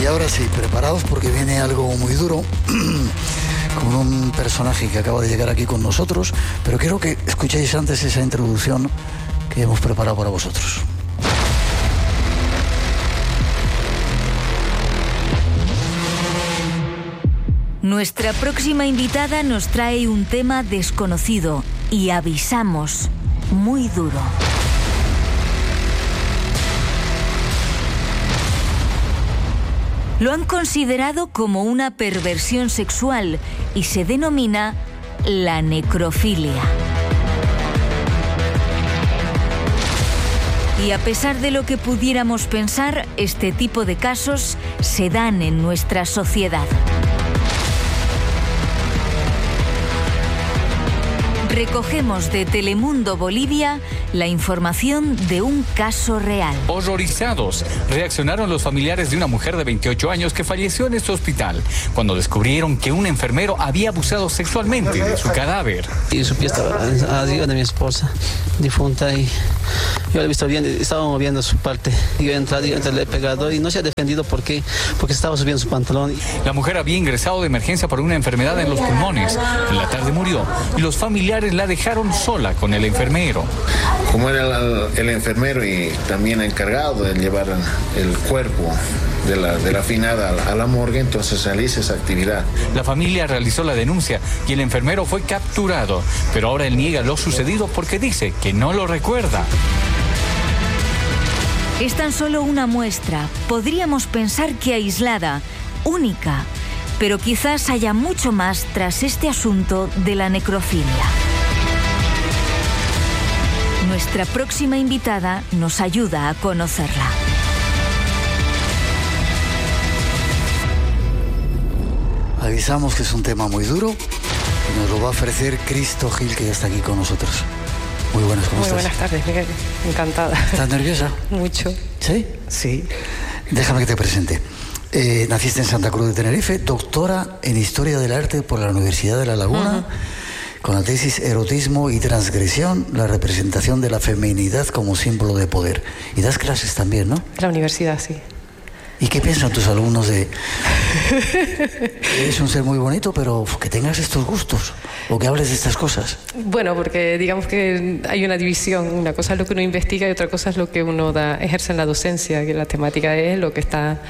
ahora sí, preparados porque viene algo muy duro con un personaje que acaba de llegar aquí con nosotros, pero quiero que escuchéis antes esa introducción que hemos preparado para vosotros. Nuestra próxima invitada nos trae un tema desconocido y avisamos, muy duro. Lo han considerado como una perversión sexual y se denomina la necrofilia. Y a pesar de lo que pudiéramos pensar, este tipo de casos se dan en nuestra sociedad. Recogemos de Telemundo Bolivia la información de un caso real. Horrorizados, reaccionaron los familiares de una mujer de 28 años que falleció en este hospital cuando descubrieron que un enfermero había abusado sexualmente de su cadáver. Y su pie estaba arriba de mi esposa, difunta, y yo la he visto bien, estaba moviendo su parte. Yo he entrado y le he pegado y no se ha defendido porque estaba subiendo su pantalón. La mujer había ingresado de emergencia por una enfermedad en los pulmones. En la tarde murió y los familiares la dejaron sola con el enfermero. Como era el enfermero y también encargado de llevar el cuerpo de la afinada a la morgue, entonces realiza esa actividad. La familia realizó la denuncia y el enfermero fue capturado, pero ahora él niega lo sucedido porque dice que no lo recuerda. Es tan solo una muestra, podríamos pensar que aislada, única, pero quizás haya mucho más tras este asunto de la necrofilia. Nuestra próxima invitada nos ayuda a conocerla. Avisamos que es un tema muy duro y nos lo va a ofrecer Cristo Gil, que ya está aquí con nosotros. Muy buenas, ¿cómo estás? Muy buenas tardes, Miguel. Encantada. ¿Estás nerviosa? Mucho. ¿Sí? Sí. Déjame que te presente. Naciste en Santa Cruz de Tenerife, doctora en Historia del Arte por la Universidad de La Laguna, con la tesis Erotismo y Transgresión, la representación de la feminidad como símbolo de poder. Y das clases también, ¿no? La universidad, sí. ¿Y qué piensan tus alumnos de... Eres un ser muy bonito, pero que tengas estos gustos o que hables de estas cosas? Bueno, porque digamos que hay una división. Una cosa es lo que uno investiga y otra cosa es lo que uno ejerce en la docencia, que la temática es lo que está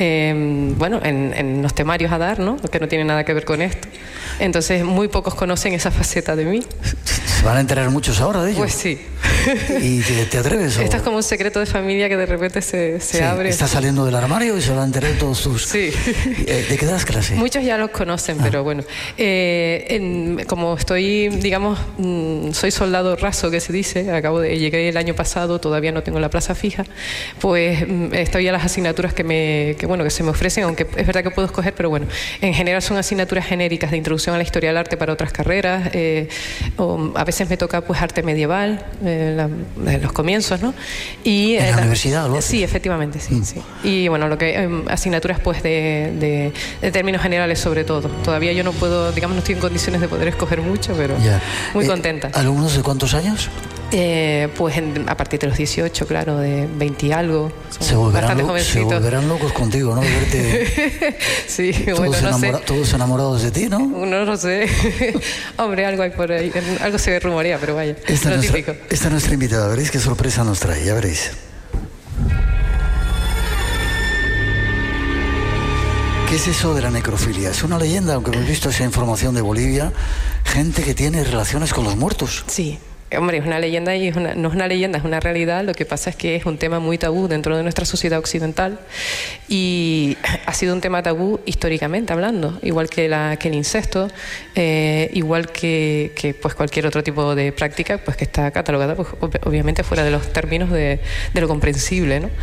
en los temarios a dar, ¿no? Lo que no tiene nada que ver con esto. Entonces, muy pocos conocen esa faceta de mí. ¿Se van a enterar muchos ahora de ello? Pues sí. ¿Y te atreves? Esto es como un secreto de familia que de repente se abre. Estás saliendo del armario y se van a enterar todos tus... Sí. ¿De qué das clase? Muchos ya los conocen, pero bueno. Como estoy, digamos, soy soldado raso, que se dice, llegué el año pasado, todavía no tengo la plaza fija, pues estoy a las asignaturas que se me ofrecen, aunque es verdad que puedo escoger, pero bueno, en general son asignaturas genéricas de introducción a la historia del arte para otras carreras, o a veces me toca pues arte medieval, en los comienzos, ¿no? Y, ¿En la universidad? ¿Lo haces? Sí, efectivamente, sí. Y bueno, lo que asignaturas pues de términos generales sobre todo. Todavía yo no puedo, digamos, no estoy en condiciones de poder escoger mucho, pero muy contenta. ¿Alumnos de cuántos años? Pues a partir de los 18, claro, de 20 y algo. Se volverán locos contigo, ¿no? De verte sí, bueno, no sé. Todos enamorados de ti, ¿no? No lo sé. Hombre, algo hay por ahí. Algo se rumorea, pero vaya. Esta es nuestra invitada. Veréis qué sorpresa nos trae, ya veréis. ¿Qué es eso de la necrofilia? Es una leyenda, aunque hemos visto esa información de Bolivia, gente que tiene relaciones con los muertos. Sí. Hombre, es una leyenda y no es una leyenda, es una realidad. Lo que pasa es que es un tema muy tabú dentro de nuestra sociedad occidental y ha sido un tema tabú históricamente hablando, igual que el incesto, igual que pues cualquier otro tipo de práctica pues que está catalogada pues, obviamente fuera de los términos de lo comprensible, ¿no?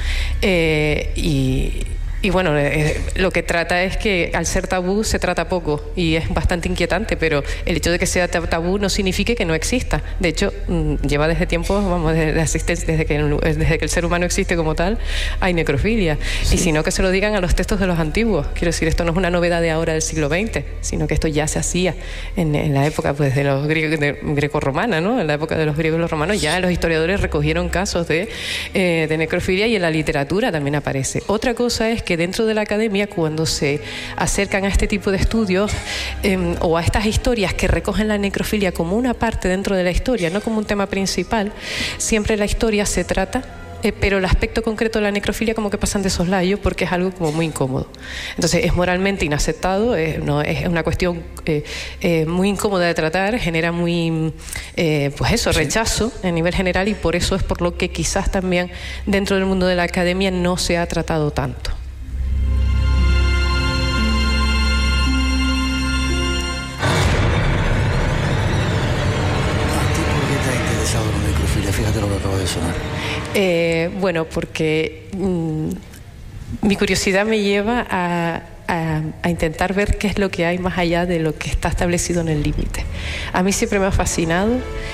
Y bueno, lo que trata es que al ser tabú se trata poco y es bastante inquietante, pero el hecho de que sea tabú no significa que no exista. De hecho, lleva desde tiempos, desde que el ser humano existe como tal, hay necrofilia. Sí. Y si no, que se lo digan a los textos de los antiguos. Quiero decir, esto no es una novedad de ahora del siglo XX, sino que esto ya se hacía en la época pues, de los greco-romana, ¿no? En la época de los griegos y los romanos ya los historiadores recogieron casos de necrofilia y en la literatura también aparece. Otra cosa es que que dentro de la academia, cuando se acercan a este tipo de estudios o a estas historias que recogen la necrofilia como una parte dentro de la historia, no como un tema principal, siempre la historia se trata, pero el aspecto concreto de la necrofilia como que pasan de soslayo porque es algo como muy incómodo. Entonces es moralmente inaceptado, no, es una cuestión muy incómoda de tratar, genera muy, pues eso, rechazo a nivel general, y por eso es por lo que quizás también dentro del mundo de la academia no se ha tratado tanto. Fíjate lo que acaba de sonar. Bueno, porque mi curiosidad me lleva a intentar ver qué es lo que hay más allá de lo que está establecido en el límite. A mí siempre me ha fascinado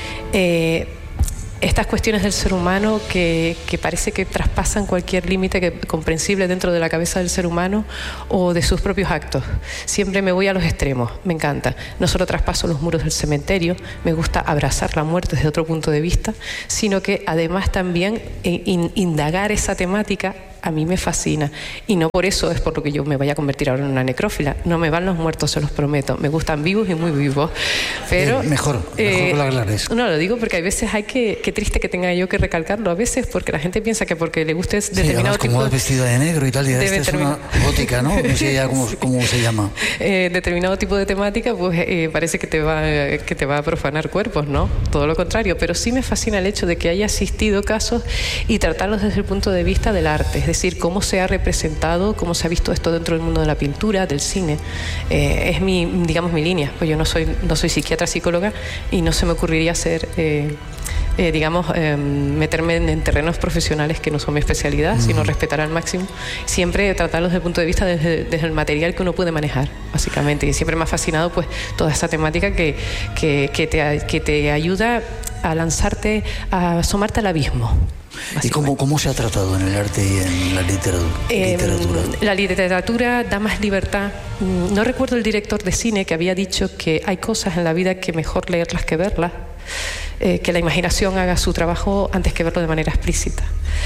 estas cuestiones del ser humano que parece que traspasan cualquier límite comprensible dentro de la cabeza del ser humano o de sus propios actos. Siempre me voy a los extremos, me encanta. No solo traspaso los muros del cementerio, me gusta abrazar la muerte desde otro punto de vista, sino que además también indagar esa temática a mí me fascina, y no por eso es por lo que yo me vaya a convertir ahora en una necrófila. No me van los muertos, se los prometo. Me gustan vivos y muy vivos, pero mejor que lo aclares. No, lo digo porque a veces qué triste que tenga yo que recalcarlo a veces, porque la gente piensa que porque le guste determinado tipo, como vas vestida de negro y tal, y esta es una gótica, ¿no? No sé ya cómo se llama. Determinado tipo de temática, pues parece que te va a profanar cuerpos, ¿no? Todo lo contrario, pero sí me fascina el hecho de que haya asistido casos y tratarlos desde el punto de vista del arte, es decir, cómo se ha representado, cómo se ha visto esto dentro del mundo de la pintura, del cine. Es mi línea, pues yo no soy psiquiatra, psicóloga, y no se me ocurriría hacer meterme en terrenos profesionales que no son mi especialidad, sino respetar al máximo, siempre tratarlos desde el punto de vista desde el material que uno puede manejar, básicamente. Y siempre me ha fascinado pues toda esta temática que te ayuda a lanzarte, a asomarte al abismo. ¿Y cómo se ha tratado en el arte y en la literatura? La literatura da más libertad. No recuerdo el director de cine que había dicho que hay cosas en la vida que mejor leerlas que verlas, que la imaginación haga su trabajo antes que verlo de manera explícita.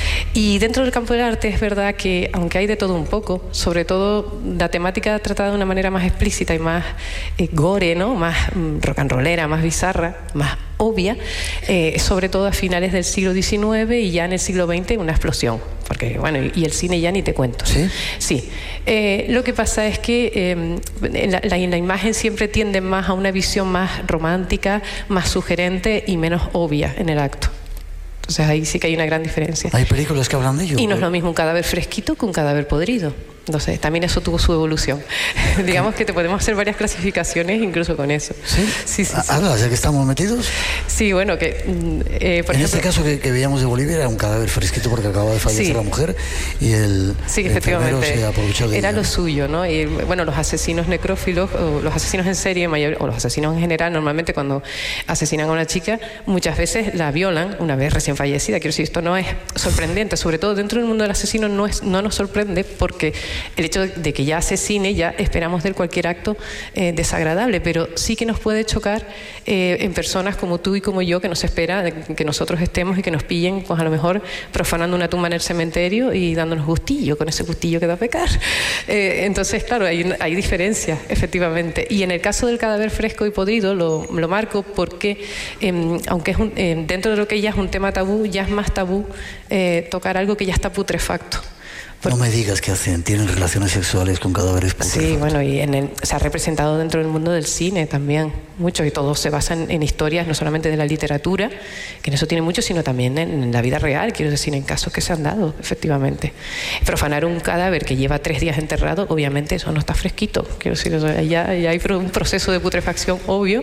Y dentro del campo del arte es verdad que, aunque hay de todo un poco, sobre todo la temática tratada de una manera más explícita y más gore, ¿no? Más rock and rollera, más bizarra, más obvia, sobre todo a finales del siglo XIX y ya en el siglo XX una explosión, porque bueno, y el cine ya ni te cuento. ¿Sí? Sí. Lo que pasa es que la imagen siempre tiende más a una visión más romántica, más sugerente y menos obvia en el acto. Entonces ahí sí que hay una gran diferencia. Hay películas que hablan de ello. Y no es lo mismo un cadáver fresquito que un cadáver podrido. Entonces también eso tuvo su evolución. Digamos que te podemos hacer varias clasificaciones incluso con eso. ¿Sí? Habla, ya que estamos metidos. Sí, bueno, que por ejemplo, este caso que veíamos de Bolivia era un cadáver fresquito porque acababa de fallecer la mujer y el enfermero se aprovechó de era ella. Lo suyo, ¿no? Y bueno, los asesinos necrófilos, o los asesinos en serie, o los asesinos en general, normalmente cuando asesinan a una chica, muchas veces la violan una vez recién fallecida. Quiero decir, esto no es sorprendente, sobre todo dentro del mundo del asesino no nos sorprende, porque el hecho de que ya asesine, ya esperamos de él cualquier acto desagradable, pero sí que nos puede chocar en personas como tú y como yo, que nos espera que nosotros estemos y que nos pillen, pues a lo mejor profanando una tumba en el cementerio y dándonos gustillo, con ese gustillo que da pecar. Entonces, claro, hay diferencias, efectivamente. Y en el caso del cadáver fresco y podrido lo marco porque, aunque es dentro de lo que ya es un tema tabú, ya es más tabú tocar algo que ya está putrefacto. No me digas que tienen relaciones sexuales con cadáveres putrefactos. Sí, bueno, y se ha representado dentro del mundo del cine también mucho, y todo se basa en historias no solamente de la literatura, que en eso tiene mucho, sino también en la vida real, quiero decir, en casos que se han dado, efectivamente. Profanar un cadáver que lleva 3 días enterrado, obviamente eso no está fresquito, quiero decir, ya hay un proceso de putrefacción obvio,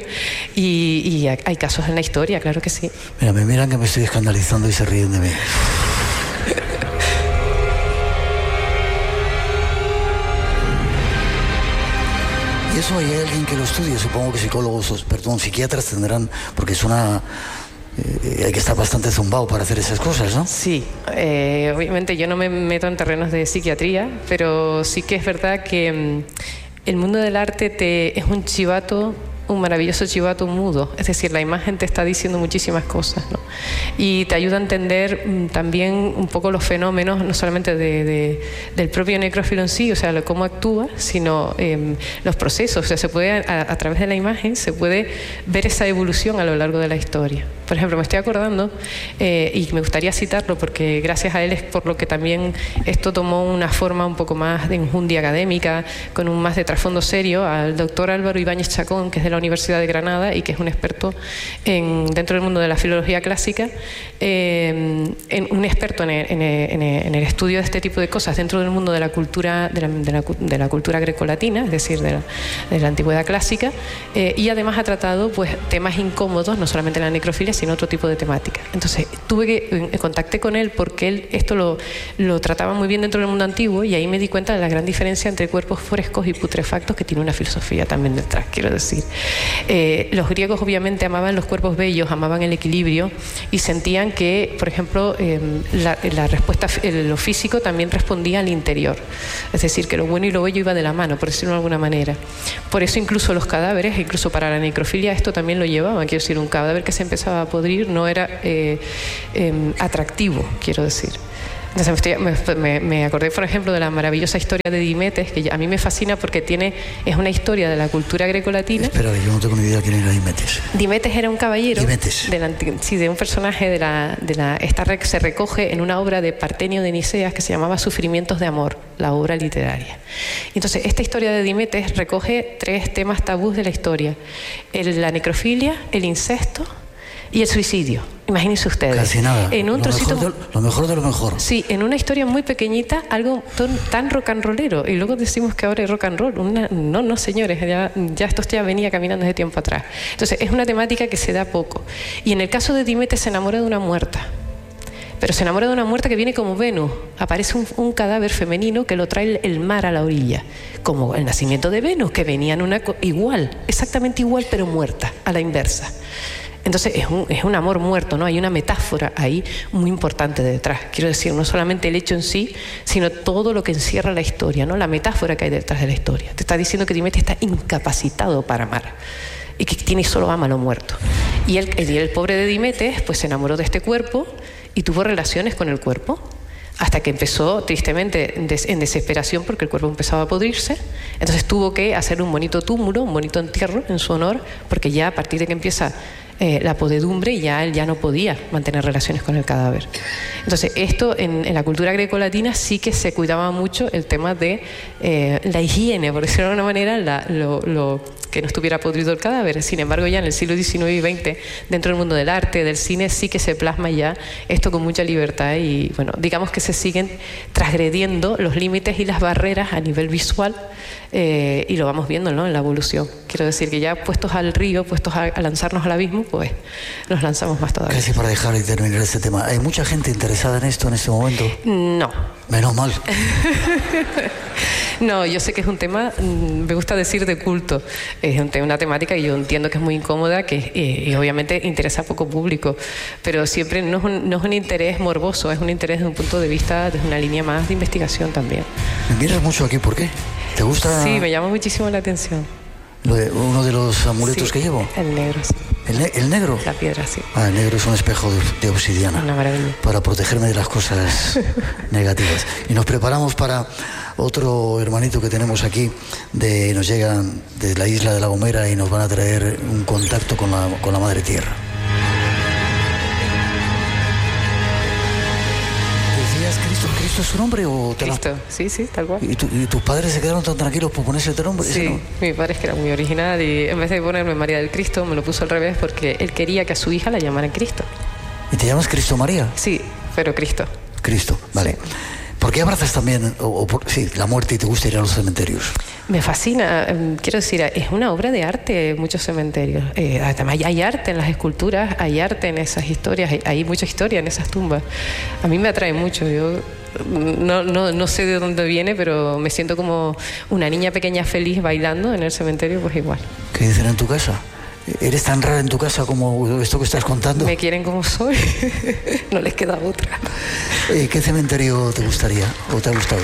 y hay casos en la historia, claro que sí. Mira, me miran que me estoy escandalizando y se ríen de mí. Eso hay alguien que lo estudie, supongo que psiquiatras tendrán, porque es hay que estar bastante zumbado para hacer esas cosas, ¿no? Sí, obviamente yo no me meto en terrenos de psiquiatría, pero sí que es verdad que el mundo del arte es un chivato, un maravilloso chivato mudo, es decir, la imagen te está diciendo muchísimas cosas, ¿no? Y te ayuda a entender también un poco los fenómenos, no solamente del propio necrófilo en sí, o sea, cómo actúa, sino los procesos. O sea, se puede, a través de la imagen, se puede ver esa evolución a lo largo de la historia. Por ejemplo, me estoy acordando, y me gustaría citarlo porque gracias a él es por lo que también esto tomó una forma un poco más de enjundia académica, con un más de trasfondo serio, al doctor Álvaro Ibáñez Chacón, que es de la Universidad de Granada y que es un experto dentro del mundo de la filología clásica, un experto en el estudio de este tipo de cosas dentro del mundo de la cultura, de la cultura grecolatina, es decir, de la antigüedad clásica, y además ha tratado pues temas incómodos, no solamente la necrofilia, sino otro tipo de temática. Entonces contacté con él porque él esto lo trataba muy bien dentro del mundo antiguo, y ahí me di cuenta de la gran diferencia entre cuerpos frescos y putrefactos, que tiene una filosofía también detrás, quiero decir. Los griegos obviamente amaban los cuerpos bellos, amaban el equilibrio, y sentían que, por ejemplo, la respuesta, lo físico también respondía al interior, es decir, que lo bueno y lo bello iba de la mano, por decirlo de alguna manera. Por eso incluso los cadáveres, incluso para la necrofilia, esto también lo llevaban. Quiero decir, un cadáver que se empezaba a podrir no era atractivo, quiero decir. Entonces me acordé, por ejemplo, de la maravillosa historia de Dimetes, que a mí me fascina porque es una historia de la cultura grecolatina. Espera, yo no tengo ni idea quién era Dimetes. Dimetes era un caballero. Dimetes. De un personaje se recoge en una obra de Partenio de Niceas que se llamaba Sufrimientos de Amor, la obra literaria. Entonces, esta historia de Dimetes recoge 3 temas tabús de la historia: la necrofilia, el incesto y el suicidio. Imagínense ustedes. Casi nada. Lo mejor de lo mejor. Sí, en una historia muy pequeñita, algo tan rock and rollero. Y luego decimos que ahora hay rock and roll. No, señores, ya esto ya venía caminando desde tiempo atrás. Entonces, es una temática que se da poco. Y en el caso de Dimetes se enamora de una muerta. Pero se enamora de una muerta que viene como Venus. Aparece un cadáver femenino que lo trae el mar a la orilla. Como el nacimiento de Venus, que venía en exactamente igual, pero muerta, a la inversa. Entonces es un amor muerto, ¿no? Hay una metáfora ahí muy importante detrás. Quiero decir, no solamente el hecho en sí, sino todo lo que encierra la historia, ¿no? La metáfora que hay detrás de la historia. Te está diciendo que Dimetes está incapacitado para amar y que solo ama a lo muerto. Y el pobre de Dimetes pues se enamoró de este cuerpo y tuvo relaciones con el cuerpo, hasta que empezó, tristemente, en desesperación, porque el cuerpo empezaba a podrirse. Entonces tuvo que hacer un bonito túmulo, un bonito entierro en su honor, porque ya a partir de que empieza la podedumbre, él ya no podía mantener relaciones con el cadáver. Entonces, esto en la cultura grecolatina sí que se cuidaba mucho el tema de la higiene, por decirlo de alguna manera, que no estuviera podrido el cadáver. Sin embargo, ya en el siglo XIX y XX, dentro del mundo del arte, del cine, sí que se plasma ya esto con mucha libertad, y bueno, digamos que se siguen transgrediendo los límites y las barreras a nivel visual, y lo vamos viendo, ¿no?, en la evolución. Quiero decir que ya puestos al río, puestos a lanzarnos al abismo, pues nos lanzamos más todavía. Casi para dejar y terminar este tema, ¿hay mucha gente interesada en esto en este momento? No. Menos mal. No, yo sé que es un tema, me gusta decir, de culto. Es una temática que yo entiendo que es muy incómoda, y obviamente interesa a poco público, pero siempre no es un interés morboso, es un interés desde un punto de vista, desde una línea más de investigación también. ¿Me miras mucho aquí? ¿Por qué? ¿Te gusta? Sí, me llama muchísimo la atención. ¿Uno de los amuletos que llevo? El negro, sí. ¿El negro? La piedra, sí. El negro es un espejo de obsidiana. Una maravilla. Para protegerme de las cosas negativas. Y nos preparamos para otro hermanito que tenemos aquí. Nos llegan de la isla de La Gomera y nos van a traer un contacto con la Madre Tierra. ¿Cristo es su nombre o Cristo? Sí, tal cual. ¿Y tus padres se quedaron tan tranquilos por ponerse este nombre? Sí, mi padre es que era muy original, y en vez de ponerme María del Cristo me lo puso al revés, porque él quería que a su hija la llamaran Cristo. ¿Y te llamas Cristo María? Sí, pero Cristo. Cristo, vale. Sí. ¿Por qué abrazas también la muerte y te gusta ir a los cementerios? Me fascina, quiero decir, es una obra de arte muchos cementerios. Además hay arte en las esculturas, hay arte en esas historias, hay mucha historia en esas tumbas. A mí me atrae mucho. Yo no sé de dónde viene, pero me siento como una niña pequeña feliz bailando en el cementerio, pues igual. ¿Qué dicen en tu casa? ¿Eres tan rara en tu casa como esto que estás contando? Me quieren como soy. No les queda otra. ¿Qué cementerio te gustaría o te ha gustado?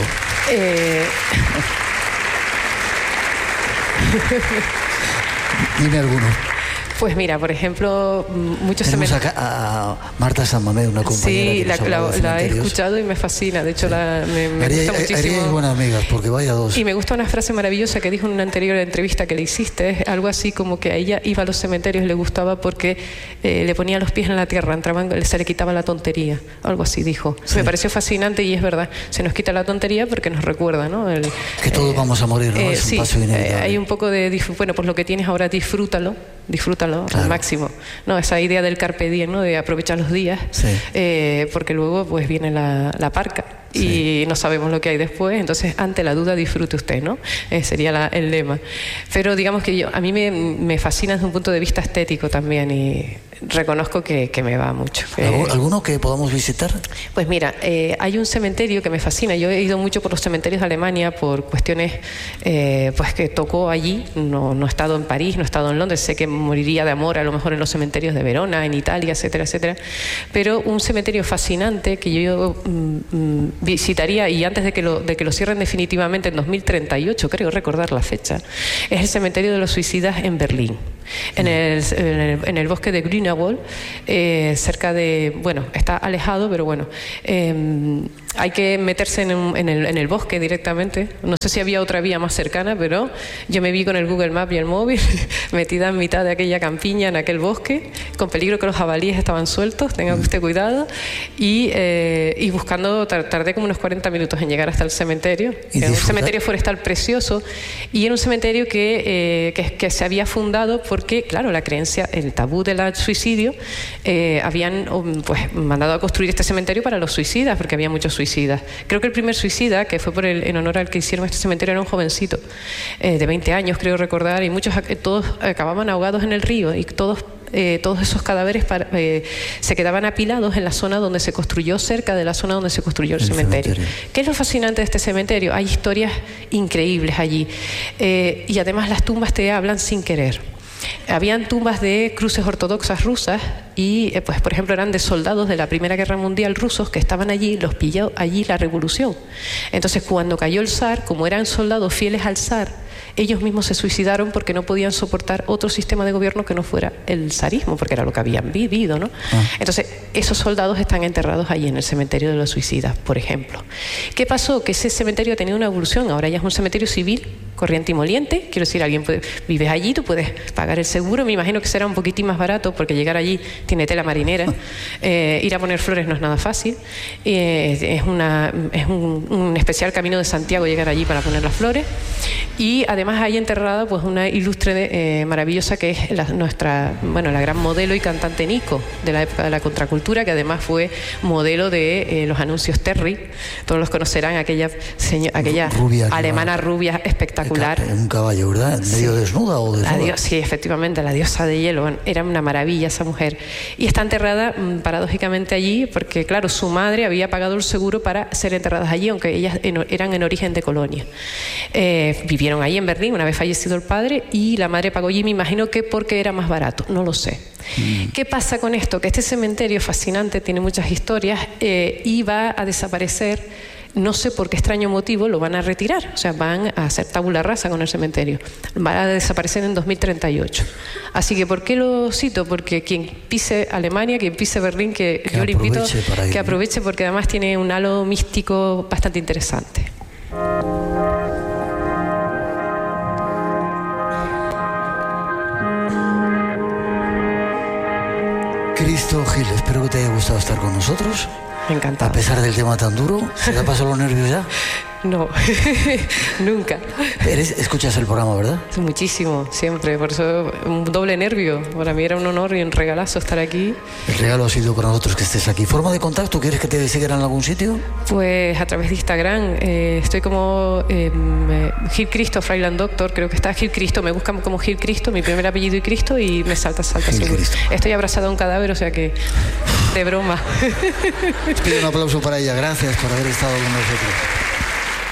Dime alguno. Pues mira, por ejemplo, muchos Tenemos acá a Marta San Mamé, una compañera. Sí, la he escuchado y me fascina. De hecho, me gusta muchísimo. Haríais buenas amigas, porque vaya dos. Y me gusta una frase maravillosa que dijo en una anterior entrevista que le hiciste, algo así como que a ella iba a los cementerios, le gustaba porque le ponía los pies en la tierra, se le quitaba la tontería, algo así dijo. Sí. Me pareció fascinante y es verdad, se nos quita la tontería porque nos recuerda, ¿no? Que todos vamos a morir, ¿no? Es un paso inevitable. Hay un poco de, bueno, pues lo que tienes ahora disfrútalo claro, al máximo, ¿no? Esa idea del carpe diem, ¿no? De aprovechar los días, sí. Porque luego pues viene la parca. Sí. Y no sabemos lo que hay después, entonces ante la duda disfrute usted, ¿no? Sería el lema. Pero digamos que a mí me fascina desde un punto de vista estético también y reconozco que me va mucho. ¿Alguno que podamos visitar? Pues mira, hay un cementerio que me fascina. Yo he ido mucho por los cementerios de Alemania por cuestiones pues que tocó allí. No he estado en París, no he estado en Londres. Sé que moriría de amor a lo mejor en los cementerios de Verona, en Italia, etcétera, etcétera. Pero un cementerio fascinante que yo visitaría, y antes de que lo cierren definitivamente en 2038, creo recordar la fecha, es el cementerio de los suicidas en Berlín. En el bosque de Grünewald, cerca de, bueno, está alejado, pero bueno, hay que meterse en el bosque directamente. No sé si había otra vía más cercana, pero yo me vi con el Google Maps y el móvil metida en mitad de aquella campiña, en aquel bosque, con peligro que los jabalíes estaban sueltos, tenga usted cuidado, y buscando, tardé como unos 40 minutos en llegar hasta el cementerio. Era un cementerio forestal precioso, y era un cementerio que se había fundado porque, claro, la creencia, el tabú del suicidio, habían pues mandado a construir este cementerio para los suicidas, porque había muchos suicidas. Creo que el primer suicida, que fue en honor al que hicieron este cementerio, era un jovencito de 20 años, creo recordar, y todos acababan ahogados en el río, y todos esos cadáveres se quedaban apilados en la zona donde se construyó, cerca de la zona donde se construyó el cementerio. ¿Qué es lo fascinante de este cementerio? Hay historias increíbles allí, y además las tumbas te hablan sin querer. Habían tumbas de cruces ortodoxas rusas y, pues, por ejemplo, eran de soldados de la Primera Guerra Mundial rusos que estaban allí, los pilló allí la revolución. Entonces, cuando cayó el zar, como eran soldados fieles al zar, ellos mismos se suicidaron porque no podían soportar otro sistema de gobierno que no fuera el zarismo, porque era lo que habían vivido, ¿no? Entonces, esos soldados están enterrados allí en el cementerio de los suicidas, por ejemplo. ¿Qué pasó? Que ese cementerio ha tenido una evolución. Ahora ya es un cementerio civil, corriente y moliente. Quiero decir, vives allí, tú puedes pagar el seguro. Me imagino que será un poquitín más barato porque llegar allí tiene tela marinera. Ir a poner flores no es nada fácil. Es un especial camino de Santiago llegar allí para poner las flores. Y además hay enterrada pues una ilustre maravillosa que es la gran modelo y cantante Nico, de la época de la contracultura, que además fue modelo de los anuncios Terry. Todos los conocerán, aquella rubia, alemana rubia espectacular. Un caballo, ¿verdad? ¿Medio desnuda o desnuda? Sí, efectivamente, la diosa de hielo. Bueno, era una maravilla esa mujer. Y está enterrada paradójicamente allí porque, claro, su madre había pagado el seguro para ser enterradas allí, aunque ellas eran en origen de colonia. Vivieron ahí en Berlín una vez fallecido el padre, y la madre pagó allí, me imagino que porque era más barato, no lo sé. ¿Qué pasa con esto? Que este cementerio fascinante tiene muchas historias y va a desaparecer, no sé por qué extraño motivo, lo van a retirar, o sea, van a hacer tabula rasa con el cementerio, va a desaparecer en 2038. Así que, ¿por qué lo cito? Porque quien pise Alemania, quien pise Berlín, que yo le invito que aproveche, porque además tiene un halo místico bastante interesante. Cristo Gil, espero que te haya gustado estar con nosotros. Encantado. A pesar del tema tan duro, ¿se te han pasado los nervios ya? No, nunca. Escuchas el programa, ¿verdad? Muchísimo, siempre. Por eso un doble nervio. Para mí era un honor y un regalazo estar aquí. El regalo ha sido para nosotros que estés aquí. ¿Forma de contacto? ¿Quieres que te sigan en algún sitio? Pues a través de Instagram. Estoy como Gil Cristo, Freiland Doctor. Creo que está Gil Cristo. Me buscan como Gil Cristo, mi primer apellido y Cristo, y me salta seguro. Cristo. Estoy abrazada a un cadáver, o sea que de broma. Les pido un aplauso para ella. Gracias por haber estado con nosotros.